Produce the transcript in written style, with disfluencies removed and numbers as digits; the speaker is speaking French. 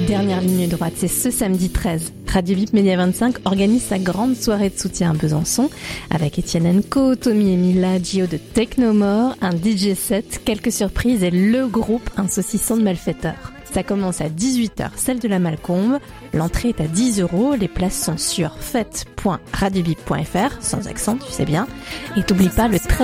Dernière ligne droite, c'est ce samedi 13. Radio VIP Média 25 organise sa grande soirée de soutien à Besançon avec Etienne Enco, Tommy et Mila, Gio de Technomore, un DJ set, quelques surprises et le groupe Un saucisson de malfaiteurs. Ça commence à 18h, celle de la Malcombe. L'entrée est à 10 €. Les places sont sur fête.radiovip.fr, sans accent, tu sais bien. Et t'oublies pas le 13